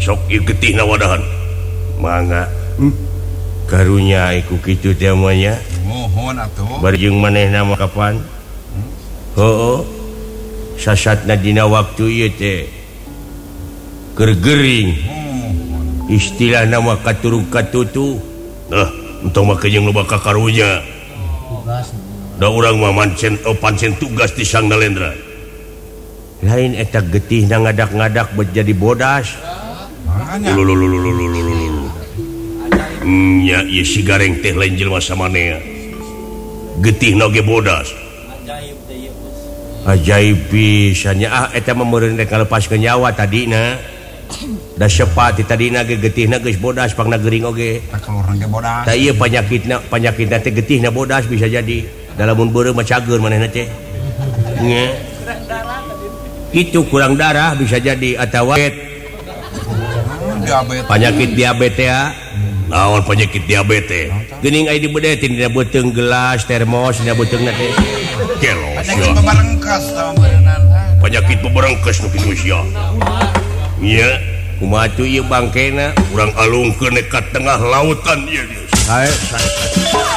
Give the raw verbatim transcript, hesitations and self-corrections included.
sok ieu getih na wadahan mangga hmm? karunya iku kitu teh manya mohon atuh bari jeung manehna mah kapan heuh sasatna dina waktu ieu teh keur gering istilah nama katurug katutu nah entong mah jeung loba kakarunya da urang mah mancen oh, pancen tugas di Sang Nalendra lain eta getih na ngadak-ngadak jadi bodas nya ieu si gareng teh lain jelema samanea getih na ge bodas ajaib pisan nya ah eta mah meureun rek ngalepaskeun nyawa tadina da sepati tadina ge getihna geus bodas pangna gering oge kaluarna ge bodas da ieu panyakitna panyakitna teh getihna bodas bisa jadi dalamun beureuh mah cager manehna teh nya itu kurang darah bisa jadi atawa penyakit diabetes ya naon penyakit diabetes geuning aya di bedetin dina beuteung gelas termos dina beuteung na teh kelos penyakit peberengkes penyakit peberengkes nu kitu sia nya kumaha atuh ieu bangkena urang alungkeun ka tengah lautan ieu hae